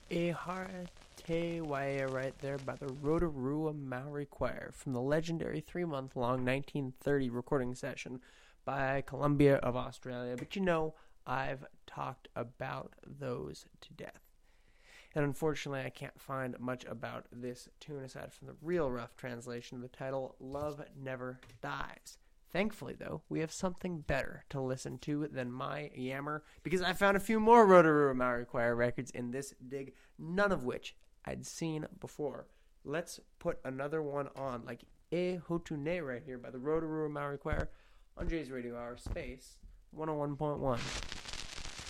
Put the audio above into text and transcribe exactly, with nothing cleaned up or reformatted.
A Harte Waia right there by the Rotorua Maori Choir from the legendary three-month-long nineteen thirty recording session by Columbia of Australia. But you know, I've talked about those to death. And unfortunately, I can't find much about this tune aside from the real rough translation of the title, Love Never Dies. Thankfully, though, we have something better to listen to than my yammer, because I found a few more Rotorua Maori Choir records in this dig, none of which I'd seen before. Let's put another one on, like E Hotune right here by the Rotorua Maori Choir on Jay's Radio Hour Space one oh one point one.